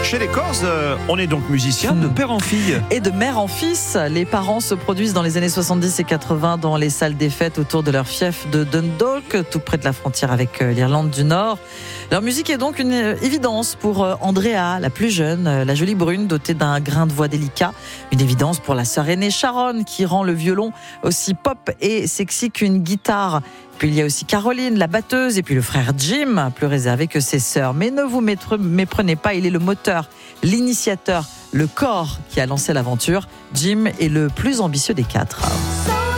Chez les Corses, on est donc musicien de père en fille. Et de mère en fils, les parents se produisent dans les années 70 et 80 dans les salles des fêtes autour de leur fief de Dundalk, tout près de la frontière avec l'Irlande du Nord. Leur musique est donc une évidence pour Andrea, la plus jeune, la jolie brune dotée d'un grain de voix délicat. Une évidence pour la sœur aînée Sharon qui rend le violon aussi pop et sexy qu'une guitare. Puis il y a aussi Caroline, la batteuse, et puis le frère Jim, plus réservé que ses sœurs. Mais ne vous méprenez pas, il est le moteur, l'initiateur, le corps qui a lancé l'aventure. Jim est le plus ambitieux des quatre.